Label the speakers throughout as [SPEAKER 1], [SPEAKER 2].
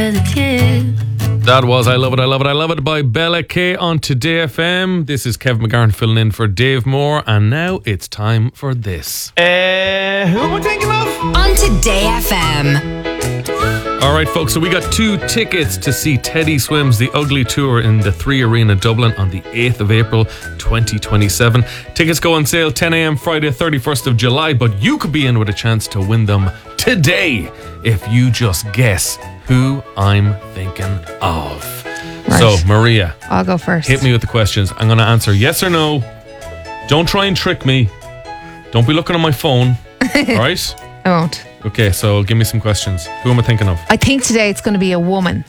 [SPEAKER 1] That was I Love It, I Love It, I Love It by Bella K on Today FM. This is Kevin McGarn filling in for Dave Moore, and now it's time for this.
[SPEAKER 2] Who am I thinking of?
[SPEAKER 3] On Today FM.
[SPEAKER 1] All right, folks, so we got 2 tickets to see Teddy Swims The Ugly Tour in the 3 Arena Dublin on the 8th of April 2027. Tickets go on sale 10 a.m. Friday 31st of July, but you could be in with a chance to win them today if you just guess who I'm thinking of.
[SPEAKER 4] Right.
[SPEAKER 1] So, Maria,
[SPEAKER 4] I'll go first.
[SPEAKER 1] hit me with the questions. I'm going to answer yes or no. Don't try and trick me. Don't be looking on my phone. All right?
[SPEAKER 4] I won't.
[SPEAKER 1] Okay, so give me some questions. Who am I thinking of?
[SPEAKER 4] I think today it's going to be a woman.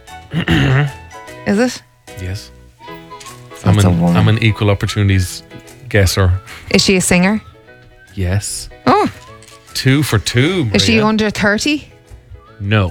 [SPEAKER 4] Is it?
[SPEAKER 1] Yes.
[SPEAKER 4] So it's a woman.
[SPEAKER 1] I'm an equal opportunities guesser.
[SPEAKER 4] Is she a singer?
[SPEAKER 1] Yes.
[SPEAKER 4] Oh.
[SPEAKER 1] 2 for 2, Maria.
[SPEAKER 4] Is she under 30?
[SPEAKER 1] No.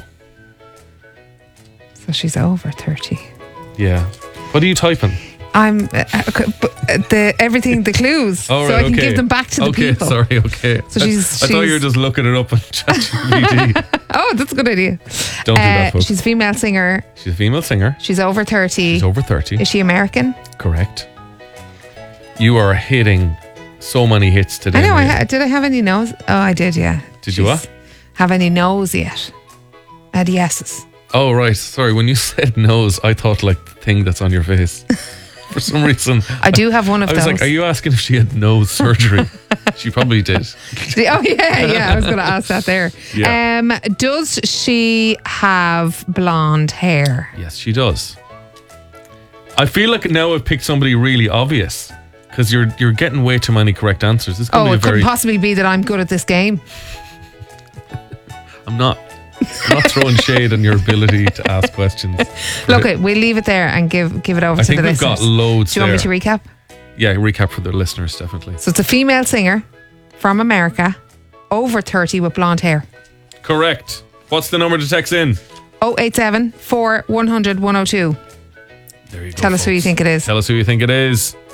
[SPEAKER 4] So she's over 30.
[SPEAKER 1] Yeah. What are you typing?
[SPEAKER 4] I'm everything, the clues,
[SPEAKER 1] Oh, right,
[SPEAKER 4] so I can
[SPEAKER 1] okay.
[SPEAKER 4] give them back to the people.
[SPEAKER 1] Sorry, okay.
[SPEAKER 4] So
[SPEAKER 1] I thought you were just looking it up on ChatGPT.
[SPEAKER 4] Oh, that's a good idea.
[SPEAKER 1] Don't do that, folks.
[SPEAKER 4] She's a female singer.
[SPEAKER 1] She's a female singer.
[SPEAKER 4] She's over 30.
[SPEAKER 1] She's over 30.
[SPEAKER 4] Is she American?
[SPEAKER 1] Correct. You are hitting so many hits today.
[SPEAKER 4] I know.
[SPEAKER 1] Maria.
[SPEAKER 4] Did I have any no's? Oh, I did, yeah.
[SPEAKER 1] Did you what?
[SPEAKER 4] Have any no's yet? I had yeses.
[SPEAKER 1] Oh, right. Sorry. When you said nose, I thought like the thing that's on your face. For some reason.
[SPEAKER 4] I do have one of
[SPEAKER 1] I was
[SPEAKER 4] those.
[SPEAKER 1] like, are you asking if she had nose surgery? She probably did.
[SPEAKER 4] Oh, yeah. I was going to ask that there.
[SPEAKER 1] Yeah.
[SPEAKER 4] Does she have blonde hair?
[SPEAKER 1] Yes, she does. I feel like now I've picked somebody really obvious because you're getting way too many correct answers. This is
[SPEAKER 4] Oh,
[SPEAKER 1] be
[SPEAKER 4] it couldn't possibly be that I'm good at this game.
[SPEAKER 1] I'm not throwing shade on your ability to ask questions.
[SPEAKER 4] Look, we'll leave it there and give it over
[SPEAKER 1] I
[SPEAKER 4] to the
[SPEAKER 1] think we've
[SPEAKER 4] listeners.
[SPEAKER 1] got loads
[SPEAKER 4] Do you want
[SPEAKER 1] there.
[SPEAKER 4] me to recap?
[SPEAKER 1] Yeah, recap for the listeners, definitely.
[SPEAKER 4] So it's a female singer from America, over 30 with blonde hair.
[SPEAKER 1] Correct. What's the number to text in?
[SPEAKER 4] 087 4 100 102.
[SPEAKER 1] There you go.
[SPEAKER 4] Tell us who you
[SPEAKER 1] folks.
[SPEAKER 4] think it is.
[SPEAKER 1] Tell us who you think it is.